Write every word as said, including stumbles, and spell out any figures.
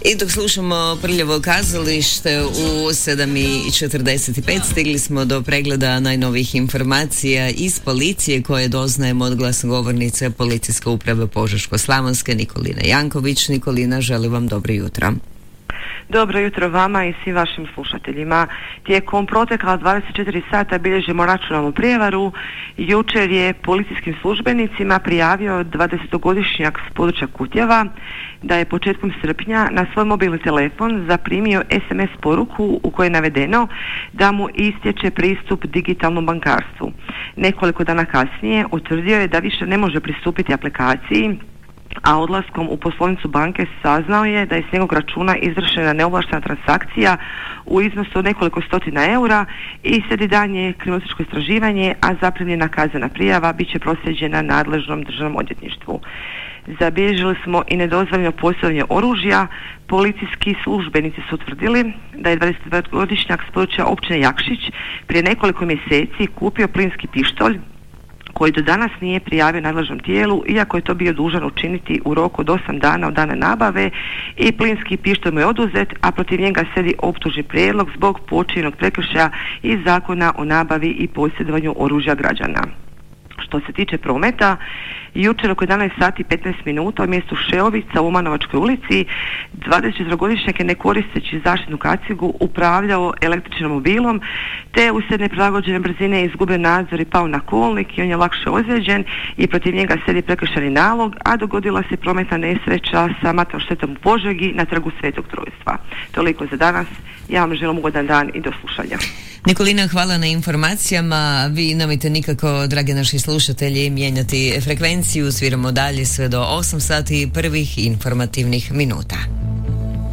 I dok slušamo Prljavo kazalište u sedam i četrdeset pet stigli smo do pregleda najnovijih informacija iz policije koje doznajemo od glasnogovornice Policijske uprave Požeško-slavonske Nikoline Janković. Nikolina, želim vam dobro jutro. Dobro jutro vama i svim vašim slušateljima. Tijekom protekla dvadeset četiri sata bilježimo računalnu prijevaru. Jučer je policijskim službenicima prijavio dvadesetogodišnjak s područja Kutjeva da je početkom srpnja na svoj mobilni telefon zaprimio es em es poruku u kojoj je navedeno da mu istječe pristup digitalnom bankarstvu. Nekoliko dana kasnije utvrdio je da više ne može pristupiti aplikaciji, a odlaskom u poslovnicu banke saznao je da je s njegovog računa izvršena neovlaštena transakcija u iznosu od nekoliko stotina eura i slijedi daljnje kriminalističko istraživanje, a zaprimljena kaznena prijava bit će proslijeđena nadležnom državnom odvjetništvu. Zabilježili smo i nedozvoljeno posjedovanje oružja. Policijski službenici su utvrdili da je dvadesetogodišnjak s područja općine Jakšić prije nekoliko mjeseci kupio plinski pištolj koji do danas nije prijavio nadležnom tijelu, iako je to bio dužan učiniti u roku od osam dana od dana nabave, i plinski pištolj mu je oduzet, a protiv njega slijedi optužni prijedlog zbog počinjenog prekršaja iz Zakona o nabavi i posjedovanju oružja građana. Što se tiče prometa, jučer oko jedanaest sati i petnaest minuta u mjestu Šeovica u Umanovačkoj ulici dvadesetčetverogodišnjak je, ne koristeći zaštitnu kacigu, upravljao električnim mobilom te uslijed neprilagođene brzine izgubio nadzor i pao na kolnik i on je lakše ozlijeđen i protiv njega slijedi prekršajni nalog, a dogodila se prometna nesreća sa materijalnom štetom u Požegi na trgu Svetog Trojstva. Toliko za danas. Ja vam želim ugodan dan i do slušanja. Nikolina, hvala na informacijama. Vi nemojte nikako, dragi naši slušatelji, mijenjati frekvenciju. Sviramo dalje sve do osam sati prvih informativnih minuta.